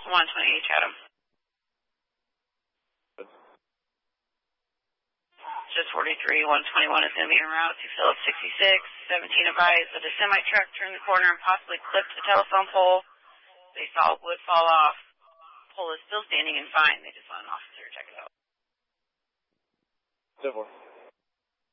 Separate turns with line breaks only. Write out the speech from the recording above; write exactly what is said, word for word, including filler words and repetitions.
one twenty-eight, Chatham. Just forty-three, one twenty-one is going to be en route to Phillips sixty-six. seventeen advised that a semi-truck turned the corner and possibly clipped the telephone pole. They saw wood fall off. Pole is still standing and fine. They just want an officer to check it out.
ten four.